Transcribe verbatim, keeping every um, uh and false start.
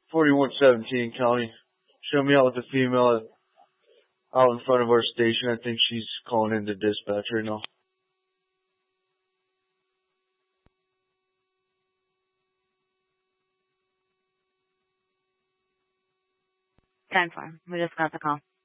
forty-one seventeen County. Show me out with the female out in front of our station. I think she's calling into dispatch right now. ten four. We just got the call.